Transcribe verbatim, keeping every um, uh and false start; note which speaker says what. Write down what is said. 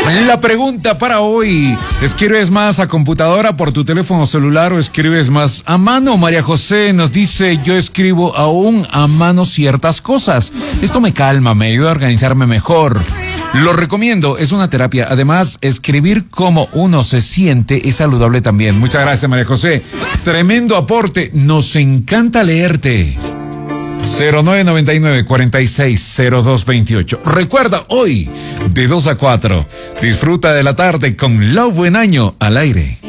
Speaker 1: La pregunta para hoy: ¿escribes más a computadora por tu teléfono celular o escribes más a mano? María José nos dice: yo escribo aún a mano ciertas cosas. Esto me calma, me ayuda a organizarme mejor. Lo recomiendo, es una terapia. Además, escribir como uno se siente es saludable también. Muchas gracias, María José. Tremendo aporte, nos encanta leerte. cero nueve noventa y nueve, cuarenta y seis, cero dos veintiocho. Recuerda, hoy, de dos a cuatro, disfruta de la tarde con Lo Buen Año al aire.